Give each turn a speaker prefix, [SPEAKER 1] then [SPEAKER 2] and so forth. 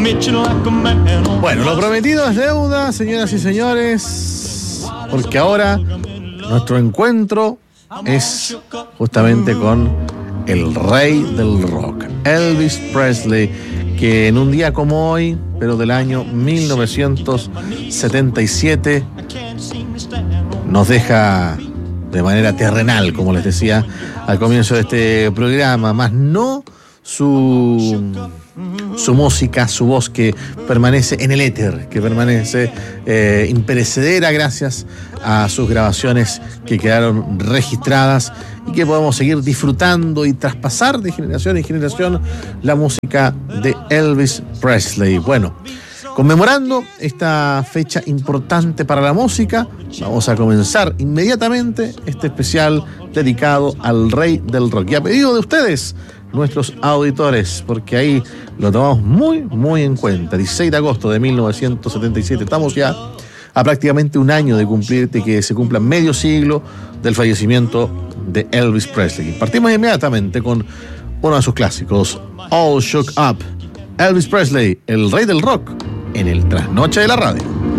[SPEAKER 1] Bueno, lo prometido es deuda, señoras y señores, porque ahora nuestro encuentro es justamente con el rey del rock, Elvis Presley, que en un día como hoy, pero del año 1977, nos deja de manera terrenal, como les decía al comienzo de este programa, más no su música, su voz que permanece en el éter, que permanece imperecedera gracias a sus grabaciones que quedaron registradas y que podemos seguir disfrutando y traspasar de generación en generación la música de Elvis Presley. Bueno, conmemorando esta fecha importante para la música, vamos a comenzar inmediatamente este especial dedicado al rey del rock. Y a pedido de ustedes, nuestros auditores, porque ahí lo tomamos muy, muy en cuenta. 16 de agosto de 1977. Estamos ya a prácticamente un año de que se cumpla medio siglo del fallecimiento de Elvis Presley. Partimos inmediatamente con uno de sus clásicos, All Shook Up. Elvis Presley, el rey del rock, en el Trasnoche de la Radio.